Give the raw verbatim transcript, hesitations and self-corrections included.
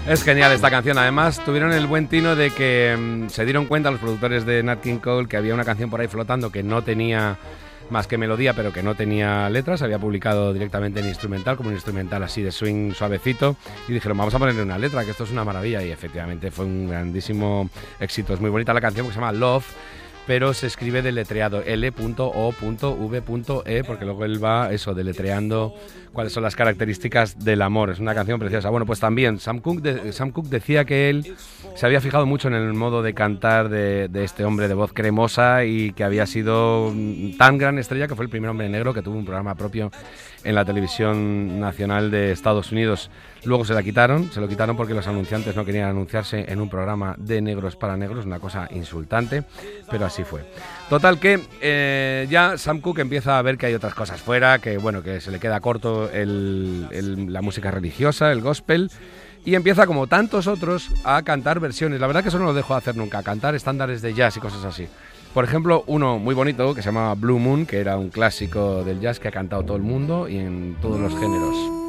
Es genial esta canción. Además, tuvieron el buen tino de que mmm, se dieron cuenta los productores de Nat King Cole que había una canción por ahí flotando que no tenía más que melodía, pero que no tenía letras. Había publicado directamente en instrumental, como un instrumental así de swing suavecito, y dijeron, vamos a ponerle una letra, que esto es una maravilla, y efectivamente fue un grandísimo éxito. Es muy bonita la canción, que se llama Love, pero se escribe deletreado L O V E, porque luego él va eso, deletreando cuáles son las características del amor. Es una canción preciosa. Bueno, pues también Sam Cooke, de, Sam Cooke decía que él se había fijado mucho en el modo de cantar de, de este hombre de voz cremosa, y que había sido tan gran estrella que fue el primer hombre negro que tuvo un programa propio en la televisión nacional de Estados Unidos. Luego se la quitaron, se lo quitaron porque los anunciantes no querían anunciarse en un programa de negros para negros, una cosa insultante, pero así fue. Total que eh, ya Sam Cooke empieza a ver que hay otras cosas fuera, que bueno, que se le queda corto el, el, la música religiosa, el gospel, y empieza, como tantos otros, a cantar versiones. La verdad que eso no lo dejo de hacer nunca, a cantar estándares de jazz y cosas así. Por ejemplo, uno muy bonito que se llama Blue Moon, que era un clásico del jazz que ha cantado todo el mundo y en todos los géneros.